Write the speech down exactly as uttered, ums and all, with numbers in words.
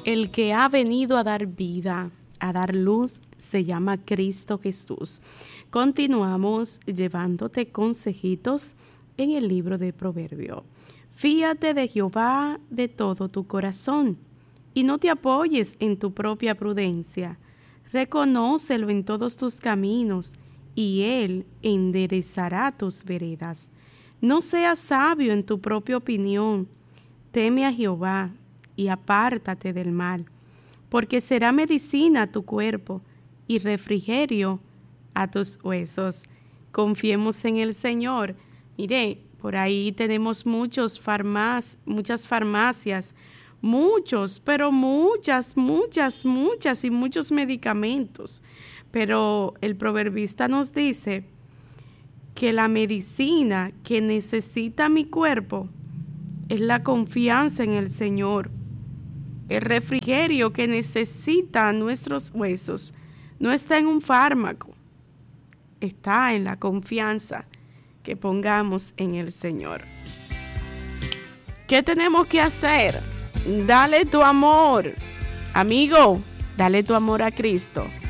El que ha venido a dar vida, a dar luz, se llama Cristo Jesús. Continuamos llevándote consejitos en el libro de Proverbios. Fíate de Jehová de todo tu corazón y no te apoyes en tu propia prudencia. Reconócelo en todos tus caminos y Él enderezará tus veredas. No seas sabio en tu propia opinión. Teme a Jehová y apártate del mal, porque será medicina a tu cuerpo y refrigerio a tus huesos. Confiemos en el Señor. Mire, por ahí tenemos muchos farmac- muchas farmacias, muchos, pero muchas, muchas, muchas y muchos medicamentos. Pero el proverbista nos dice que la medicina que necesita mi cuerpo es la confianza en el Señor. El refrigerio que necesitan nuestros huesos no está en un fármaco, está en la confianza que pongamos en el Señor. ¿Qué tenemos que hacer? Dale tu amor. Amigo, dale tu amor a Cristo.